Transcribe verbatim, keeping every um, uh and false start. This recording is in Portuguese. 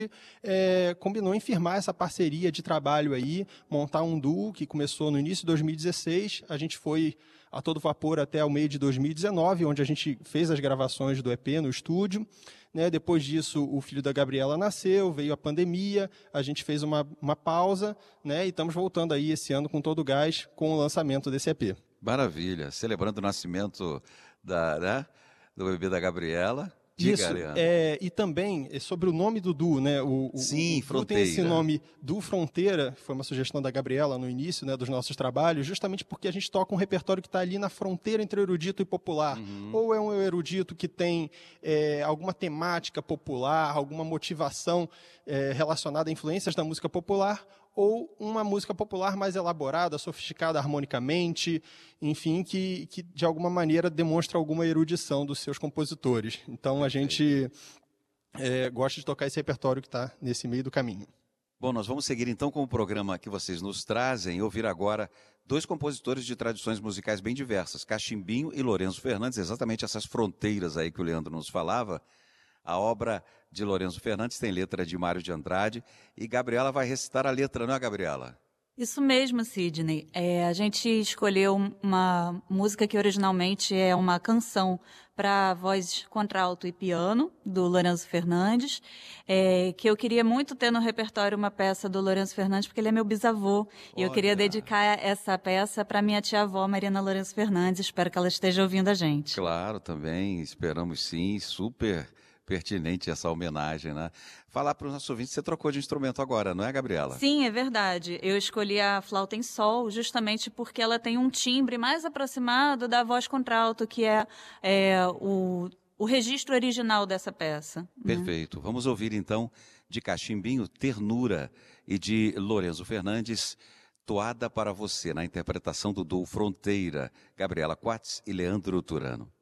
é, combinou em firmar essa parceria de trabalho aí, montar um duo que começou no início de dois mil e dezesseis. A gente foi a todo vapor até o meio de dois mil e dezenove, onde a gente fez as gravações do E P no estúdio. Né? Depois disso, o filho da Gabriela nasceu, veio a pandemia, a gente fez uma, uma pausa, né? E estamos voltando aí esse ano com todo o gás com o lançamento desse E P. Maravilha, celebrando o nascimento da, né, do bebê da Gabriela. Diga, Isso, Leandro. é, e também é sobre o nome do duo, né? O, o, Sim, o Fronteira. Tem esse nome Duo Fronteira, foi uma sugestão da Gabriela no início, né, dos nossos trabalhos, justamente porque a gente toca um repertório que está ali na fronteira entre erudito e popular. Uhum. Ou é um erudito que tem é, alguma temática popular, alguma motivação é, relacionada a influências da música popular, ou uma música popular mais elaborada, sofisticada harmonicamente, enfim, que, que de alguma maneira demonstra alguma erudição dos seus compositores. Então a gente é, gosta de tocar esse repertório que está nesse meio do caminho. Bom, nós vamos seguir então com o programa que vocês nos trazem e ouvir agora dois compositores de tradições musicais bem diversas, Cachimbinho e Lourenço Fernandes, exatamente essas fronteiras aí que o Leandro nos falava. A obra de Lourenço Fernandes tem letra de Mário de Andrade e Gabriela vai recitar a letra, não é, Gabriela? Isso mesmo, Sidney. É, a gente escolheu uma música que originalmente é uma canção para voz contralto e piano, do Lourenço Fernandes, é, que eu queria muito ter no repertório uma peça do Lourenço Fernandes, porque ele é meu bisavô. Olha. E eu queria dedicar essa peça para minha tia-avó, Mariana Lourenço Fernandes. Espero que ela esteja ouvindo a gente. Claro, também. Esperamos sim. Super pertinente essa homenagem, né? Falar para os nossos ouvintes, você trocou de instrumento agora, não é, Gabriela? Sim, é verdade. Eu escolhi a flauta em sol justamente porque ela tem um timbre mais aproximado da voz contralto, que é, é o, o registro original dessa peça. Perfeito. Né? Vamos ouvir então de Cachimbinho, Ternura, e de Lourenço Fernandes, Toada para Você, na interpretação do duo Fronteira, Gabriela Quatz e Leandro Turano.